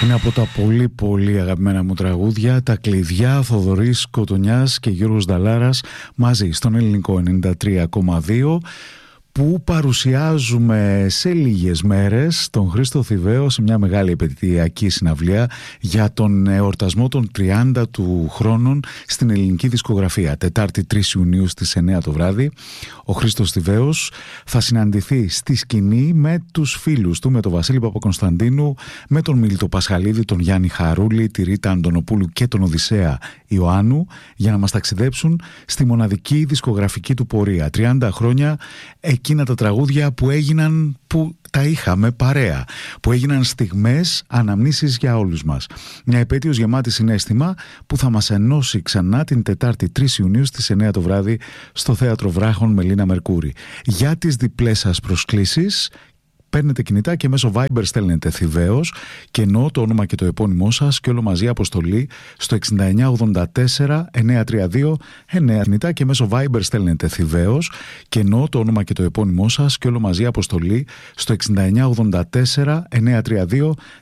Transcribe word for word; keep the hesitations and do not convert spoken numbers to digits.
Είναι από τα πολύ πολύ αγαπημένα μου τραγούδια, τα κλειδιά, Θοδωρής Κοτονιάς και Γιώργος Νταλάρας μαζί στον Ελληνικό ενενήντα τρία κόμμα δύο, που παρουσιάζουμε σε λίγες μέρες τον Χρήστο Θηβαίο σε μια μεγάλη επαιτειακή συναυλία για τον εορτασμό των τριάντα του χρόνων στην ελληνική δισκογραφία. Τετάρτη τρεις Ιουνίου στις εννιά το βράδυ ο Χρήστος Θηβαίος θα συναντηθεί στη σκηνή με τους φίλους του, με τον Βασίλη Παπακωνσταντίνου, με τον Μίλτο Πασχαλίδη, τον Γιάννη Χαρούλη, τη Ρίτα Αντωνοπούλου και τον Οδυσσέα Ιωάννου, για να μας ταξιδέψουν στη μοναδική δισκογραφική του πορεία. τριάντα χρόνια, εκείνα τα τραγούδια που έγιναν, που τα είχαμε παρέα, που έγιναν στιγμές, αναμνήσεις για όλους μας. Μια επέτειος γεμάτη συναίσθημα που θα μας ενώσει ξανά την Τετάρτη τρεις Ιουνίου στις εννιά το βράδυ στο Θέατρο Βράχων Μελίνα Μερκούρη. Για τις διπλές σας προσκλήσεις παίρνετε κινητά και μέσω Viber στέλνετε Θηβαίος και εννοώ το όνομα και το επώνυμό σας και όλο μαζί αποστολή στο εξήντα εννιά ογδόντα τέσσερα εννιακόσια τριάντα δύο εννέα. Κινητά και μέσω Viber στέλνετε Θηβαίος και εννοώ το όνομα και το επώνυμό σας και όλο μαζί αποστολή στο εξήντα εννιά ογδόντα τέσσερα εννιακόσια τριάντα δύο